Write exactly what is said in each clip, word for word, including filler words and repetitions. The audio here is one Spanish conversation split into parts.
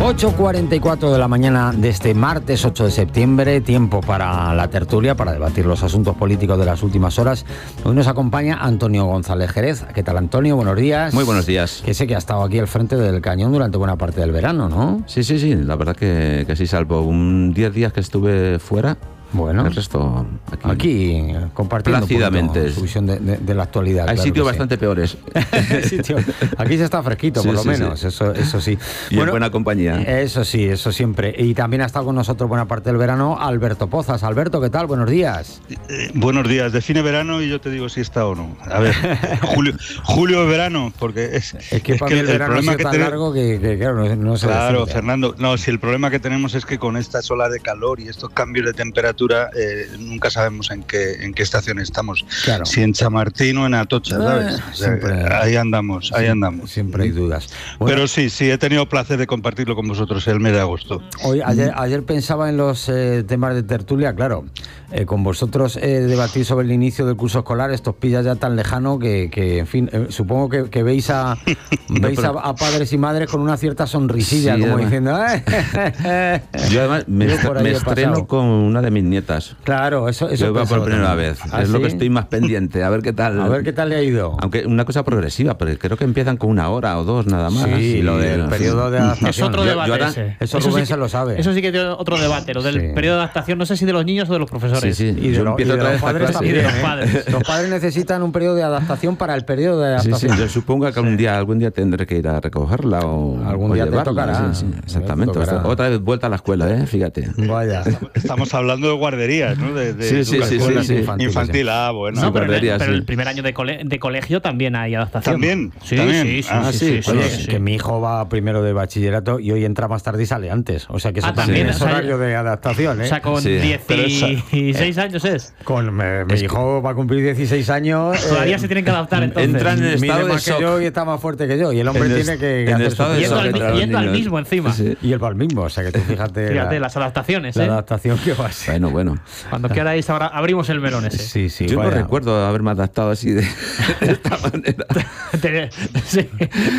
ocho cuarenta y cuatro de la mañana de este martes ocho de septiembre, tiempo para la tertulia, para debatir los asuntos políticos de las últimas horas. Hoy nos acompaña Antonio González Jerez. ¿Qué tal, Antonio? Buenos días. Muy buenos días. Que sé que ha estado aquí al frente del cañón durante buena parte del verano, ¿no? Sí, sí, sí, la verdad que, que sí, salvo un diez días que estuve fuera. Bueno, el resto aquí, aquí compartiendo plácidamente su visión de, de, de la actualidad. Hay claro sitios sí. bastante peores. Sitio, aquí se está fresquito, sí, por lo sí, menos, sí. Eso, eso sí. Y bueno, en buena compañía. Eso sí, eso siempre. Y también ha estado con nosotros buena parte del verano Alberto Pozas. Alberto, ¿qué tal? Buenos días. Eh, buenos días. Define verano y yo te digo si está o no. A ver, julio, julio de verano, porque es, es que es para que mí el, el verano problema es que tan tenemos, largo que, que claro, no, no se Claro, decide. Fernando, no, si el problema que tenemos es que con esta ola de calor y estos cambios de temperatura eh, nunca sabemos en qué en qué estación estamos. Claro. Si en Chamartín o en Atocha, ¿sabes? Ah, siempre, ahí andamos, ahí andamos. Siempre hay dudas. Bueno, pero sí, sí, he tenido placer de compartirlo con vosotros el mes de agosto. Hoy, ayer, ayer pensaba en los eh, temas de tertulia, claro. Eh, con vosotros eh, debatir sobre el inicio del curso escolar, esto os pilla ya tan lejano que, que en fin, eh, supongo que, que veis, a, veis a, a padres y madres con una cierta sonrisilla, sí, como además, diciendo... Eh, yo además me, est me estreno con una de mis nietas. Claro, eso, eso yo va por primera también. vez. ¿Ah, es sí? lo que estoy más pendiente, a ver qué tal. A ver qué tal le ha ido. Aunque una cosa progresiva, porque creo que empiezan con una hora o dos nada más. Sí, y lo del sí. periodo de adaptación. Es otro debate yo, yo ese. Eso, eso Rubén sí se lo sabe. Eso sí que tiene otro debate, lo del sí. periodo de adaptación, no sé si de los niños o de los profesores. Sí, sí. Y de, lo, y de los padres también. Y de los padres. Los padres necesitan un periodo de adaptación para el periodo de adaptación. Sí, sí. Yo supongo que algún día, algún día tendré que ir a recogerla o algún o día llevarla. te tocará. Sí, sí, exactamente. Te tocará. Otra vez vuelta a la escuela, ¿eh? Fíjate. Vaya. Estamos hablando de guarderías, ¿no? De, de sí, sí, sí, sí, sí. Infantil, infantil, ah, bueno. No, pero, guarderías, el, pero sí. el primer año de, cole, de colegio también hay adaptación. ¿También? Sí, ¿También? sí, sí. Ah, sí, sí, sí, sí, Oye, sí, sí. que mi hijo va primero de bachillerato y hoy entra más tarde y sale antes. O sea que eso ah, también, también es horario o sea, de adaptación, ¿eh? O sea, con sí. dieciséis años es. Con me, mi hijo va a cumplir dieciséis años. Todavía eh, se tienen que adaptar entonces. Entran en el estado de más shock. que yo y está más fuerte que yo. Y el hombre en tiene el, que en hacer estado de yendo, shock al, yendo al mismo encima. Sí. Y él va al mismo. O sea que tú fíjate. Fíjate, la, las adaptaciones, la ¿eh? La adaptación que va a ser. Bueno, bueno. Cuando queráis ahora abrimos el melón ese. Sí, sí. Yo vaya. no recuerdo haberme adaptado así de, de esta manera. sí.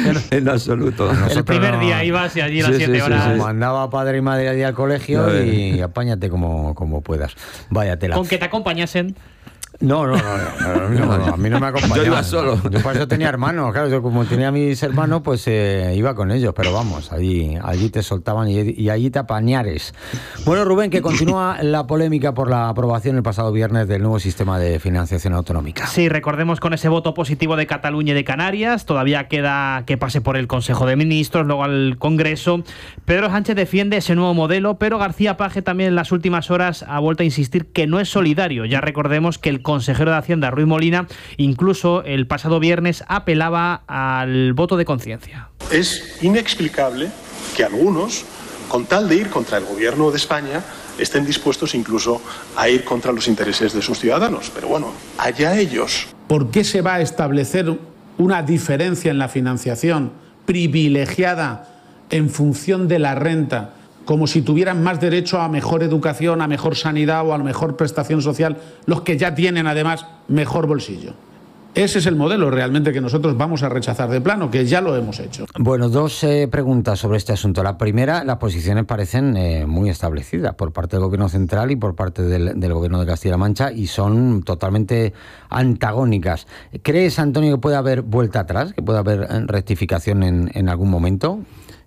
En absoluto. El primer no. día ibas y allí las sí, siete sí, horas. Sí, sí. Mandaba padre y madre allí al colegio y apáñate como, como puedas. Vaya tela. Con que te acompañasen. No, no, no, no, no, no, no, a mí no me acompañaba. Yo iba solo. Yo por eso tenía hermanos, claro, yo como tenía mis hermanos, pues eh, iba con ellos, pero vamos, allí, allí te soltaban y, y allí te apañares. Bueno, Rubén, que continúa la polémica por la aprobación el pasado viernes del nuevo sistema de financiación autonómica. Sí, recordemos con ese voto positivo de Cataluña y de Canarias, todavía queda que pase por el Consejo de Ministros, luego al Congreso. Pedro Sánchez defiende ese nuevo modelo, pero García Paje también en las últimas horas ha vuelto a insistir que no es solidario. Ya recordemos que el consejero de Hacienda, Ruiz Molina, incluso el pasado viernes apelaba al voto de conciencia. Es inexplicable que algunos, con tal de ir contra el gobierno de España, estén dispuestos incluso a ir contra los intereses de sus ciudadanos. Pero bueno, allá ellos. ¿Por qué se va a establecer una diferencia en la financiación privilegiada en función de la renta, como si tuvieran más derecho a mejor educación, a mejor sanidad o a mejor prestación social, los que ya tienen además mejor bolsillo? Ese es el modelo realmente que nosotros vamos a rechazar de plano, que ya lo hemos hecho. Bueno, dos eh, preguntas sobre este asunto. La primera, las posiciones parecen eh, muy establecidas por parte del Gobierno central y por parte del, del Gobierno de Castilla-La Mancha y son totalmente antagónicas. ¿Crees, Antonio, que puede haber vuelta atrás, que puede haber rectificación en, en algún momento?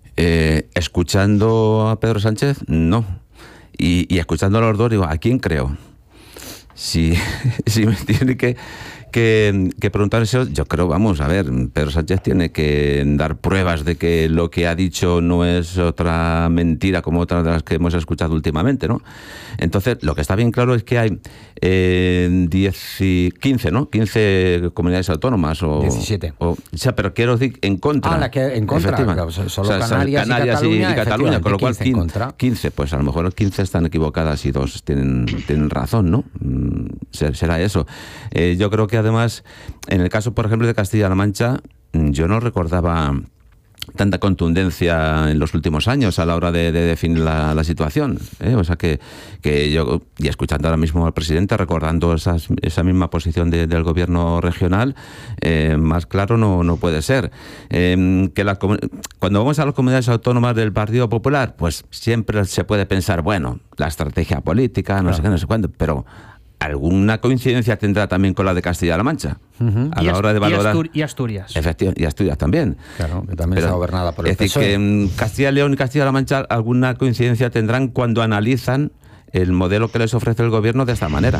Eh, escuchando a Pedro Sánchez, no. Y, y escuchando a los dos, digo, ¿a quién creo? Si, si me tiene que, que, que preguntar eso, yo creo, vamos, a ver, Pedro Sánchez tiene que dar pruebas de que lo que ha dicho no es otra mentira como otras de las que hemos escuchado últimamente, ¿no? Entonces, lo que está bien claro es que hay eh, diez y quince, ¿no? quince comunidades autónomas o... diecisiete. O, o sea, pero quiero decir en contra. Ah, la que en contra. Claro, solo o sea, Canarias, Canarias y Cataluña, y, y Cataluña, con lo cual quince en contra. quince, pues a lo mejor quince están equivocadas y dos tienen, tienen razón, ¿no? Será eso. Eh, yo creo que además, en el caso, por ejemplo, de Castilla-La Mancha, yo no recordaba tanta contundencia en los últimos años a la hora de, de definir la, la situación, ¿eh? O sea que, que yo, y escuchando ahora mismo al presidente, recordando esas, esa misma posición de, del gobierno regional, eh, más claro no, no puede ser. Eh, que la, cuando vamos a las comunidades autónomas del Partido Popular, pues siempre se puede pensar, bueno, la estrategia política, no claro. sé qué, no sé cuánto, pero alguna coincidencia tendrá también con la de Castilla-La Mancha. Uh-huh. A la hora de valorar. Y Asturias. Efectivamente, y Asturias también. Claro, que también Pero, está gobernada por el es decir, que en Castilla y León y Castilla-La Mancha alguna coincidencia tendrán cuando analizan el modelo que les ofrece el gobierno de esta manera.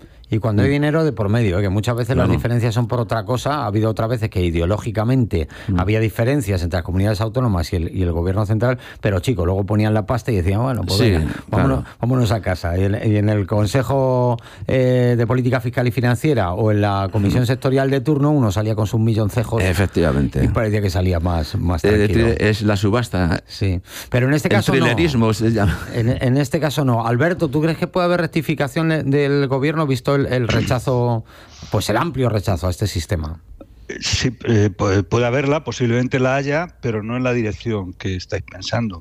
Y cuando hay dinero de por medio, ¿eh? Que muchas veces Claro. las diferencias son por otra cosa. Ha habido otras veces que ideológicamente mm. había diferencias entre las comunidades autónomas y el, y el gobierno central, pero chicos, luego ponían la pasta y decían, bueno, pues sí, venga, vámonos, claro. vámonos a casa. Y en, y en el Consejo eh, de Política Fiscal y Financiera o en la Comisión mm. Sectorial de turno, uno salía con sus milloncejos. Efectivamente. Y parecía que salía más, más tranquilo. Es la subasta. Sí, pero en este caso el trilerismo no. se llama. En, en este caso no. Alberto, ¿tú crees que puede haber rectificación del gobierno visto el, el rechazo, pues el amplio rechazo a este sistema? Sí, eh, puede haberla, posiblemente la haya, pero no en la dirección que estáis pensando.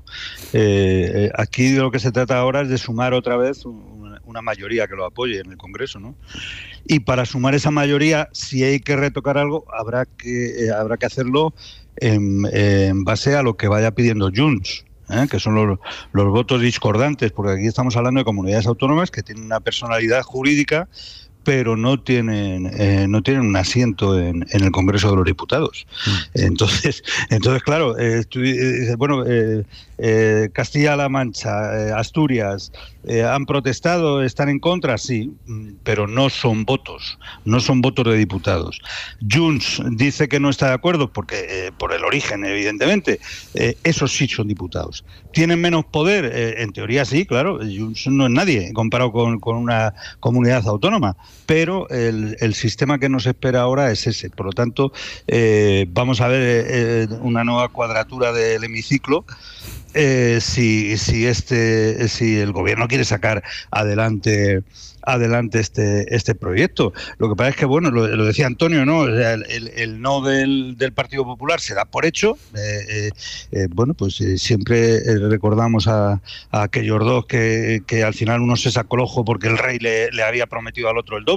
Eh, eh, aquí de lo que se trata ahora es de sumar otra vez una, una mayoría que lo apoye en el Congreso, ¿no? Y para sumar esa mayoría, si hay que retocar algo, habrá que, eh, habrá que hacerlo en, en base a lo que vaya pidiendo Junts. ¿Eh? Que son los, los votos discordantes, porque aquí estamos hablando de comunidades autónomas que tienen una personalidad jurídica, pero no tienen eh, no tienen un asiento en, en el Congreso de los Diputados. Entonces, entonces claro, eh, tú, eh, bueno, eh, eh, Castilla-La Mancha, eh, Asturias, eh, han protestado, están en contra, sí, pero no son votos, no son votos de diputados. Junts dice que no está de acuerdo porque eh, por el origen, evidentemente, eh, esos sí son diputados. ¿Tienen menos poder? Eh, en teoría sí, claro, Junts no es nadie comparado con, con una comunidad autónoma, pero el, el sistema que nos espera ahora es ese. Por lo tanto, eh, vamos a ver eh, una nueva cuadratura del hemiciclo. Eh, si, si este si el gobierno quiere sacar adelante adelante este este proyecto. Lo que pasa es que, bueno, lo, lo decía Antonio, ¿no? O sea, el, el, el no del, del Partido Popular se da por hecho. Eh, eh, eh, bueno, pues eh, siempre eh, recordamos a, a aquellos dos que, que al final uno se sacó el ojo porque el rey le, le había prometido al otro el doble.